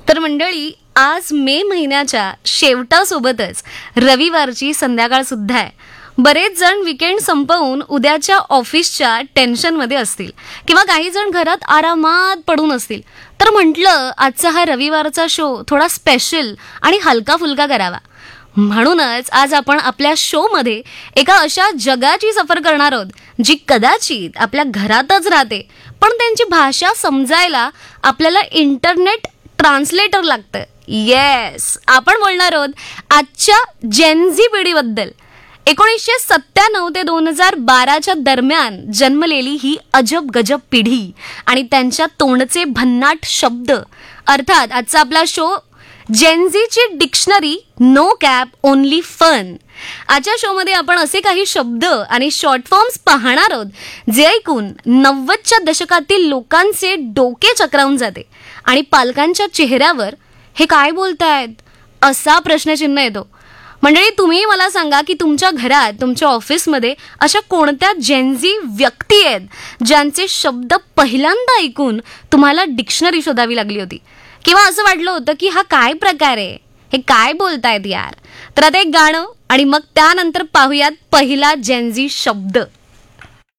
तर मंडळी, आज मे महिन्याच्या शेवटासोबतच रविवारची संध्याकाळ सुद्धा आहे. बरेच जण विकेंड संपवून उद्याच्या ऑफिसच्या टेन्शनमध्ये असतील किंवा काही जण घरात आरामात पडून असतील. तर म्हटलं आजचा हा रविवारचा शो थोडा स्पेशल आणि हलका फुलका करावा. म्हणूनच आज आपण आपल्या शोमध्ये एका अशा जगाची सफर करणार आहोत जी कदाचित आपल्या घरातच राहते, पण त्यांची भाषा समजायला आपल्याला इंटरनेट ट्रान्सलेटर लागतं. येस, आपण बोलणार आहोत आजच्या जेनझी पिढीबद्दल. 1997 ते 2012च्या दरम्यान जन्मलेली ही अजब गजब पिढी आणि त्यांच्या तोंडचे भन्नाट शब्द. अर्थात आजचा आपला show जेनझीची dictionary, no cap only fun. आजच्या शोमध्ये आपण असे काही शब्द आणि शॉर्ट फॉर्म्स पाहणार आहोत जे ऐकून 90च्या दशकातील लोकांचे डोके चक्रावून जाते आणि पालकांच्या चेहऱ्यावर हे काय बोलतायत असा प्रश्नचिन्ह येतो. मंडळी, तुम्ही मला सांगा की तुमच्या घरात, तुमच्या ऑफिसमध्ये अशा कोणत्या जेनझी व्यक्ती आहेत ज्यांचे शब्द पहिल्यांदा ऐकून तुम्हाला डिक्शनरी शोधावी लागली होती किंवा असं वाटलं होतं की हा काय प्रकार आहे, हे काय बोलतायत यार. तर आता एक गाणं आणि मग त्यानंतर पाहूयात पहिला जेनझी शब्द.